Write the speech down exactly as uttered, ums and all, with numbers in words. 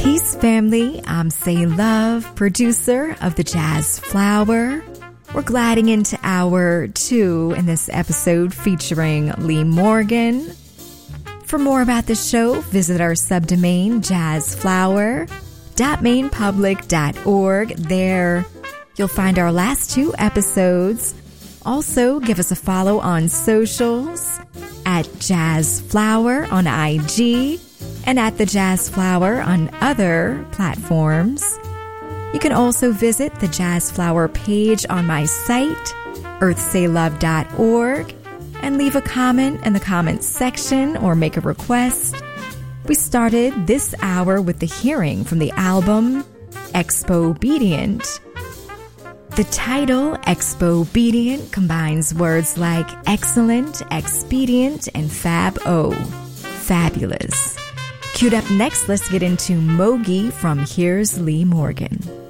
Peace, family. I'm Say Love, producer of The Jazz Flower. We're gliding into hour two in this episode featuring Lee Morgan. For more about the show, visit our subdomain, jazz flower dot maine public dot org. There, you'll find our last two episodes. Also, give us a follow on socials at Jazz Flower on I G and at The Jazz Flower on other platforms. You can also visit the Jazz Flower page on my site, earth say love dot org, and leave a comment in the comments section or make a request. We started this hour with the hearing from the album Expobedient. The title, Expobedient, combines words like excellent, expedient, and fab-o, fabulous. Queued up next, let's get into Mogi from Here's Lee Morgan.